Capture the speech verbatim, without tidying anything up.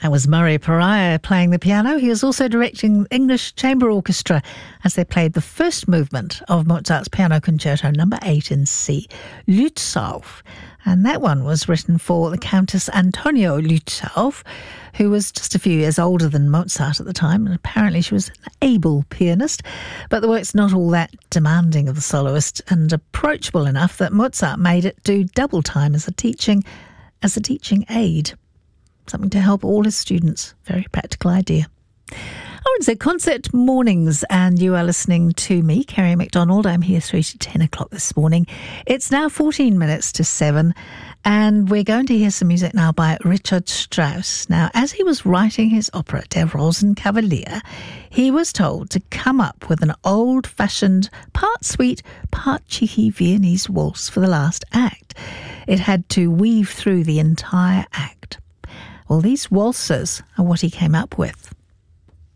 That was Murray Pariah playing the piano. He was also directing the English Chamber Orchestra as they played the first movement of Mozart's Piano Concerto number eight in C, Lützow. And that one was written for the Countess Antonia Lützow, who was just a few years older than Mozart at the time, and apparently she was an able pianist. But the work's not all that demanding of the soloist and approachable enough that Mozart made it do double time as a teaching, as a teaching aid. Something to help all his students. Very practical idea. Oh, it's a Concert Mornings, and you are listening to me, Kerry MacDonald. I'm here three to ten o'clock this morning. It's now fourteen minutes to seven, and we're going to hear some music now by Richard Strauss. Now, as he was writing his opera, Der Rosenkavalier, he was told to come up with an old-fashioned, part sweet, part cheeky Viennese waltz for the last act. It had to weave through the entire act. Well, these waltzes are what he came up with.